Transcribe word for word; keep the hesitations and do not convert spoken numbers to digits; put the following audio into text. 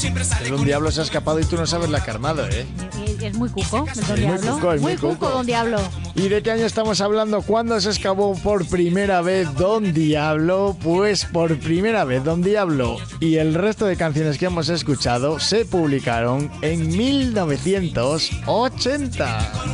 El Don Diablo se ha escapado y tú no sabes la que ha armado, ¿eh? Es, es muy cuco, el Don Es muy Diablo. cuco, es muy muy cuco, cuco. Don Diablo. ¿Y de qué año estamos hablando? ¿Cuándo se escapó por primera vez Don Diablo? Pues por primera vez Don Diablo y el resto de canciones que hemos escuchado se publicaron en mil novecientos ochenta.